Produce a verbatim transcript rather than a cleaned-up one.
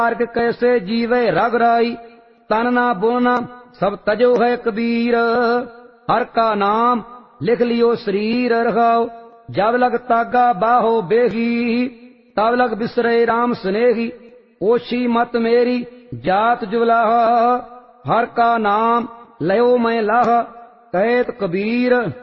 मार्ग कैसे जीवे रघुराई, तन ना बोना सब तजो है कबीर। हर का नाम लिख लियो शरीर रखाओ, जब लग तागा बाहो बेही, तब लग बिसरे राम स्नेही। ओशी मत मेरी जात जुलाह, हर का नाम लयो मैं लाह, कहत कबीर।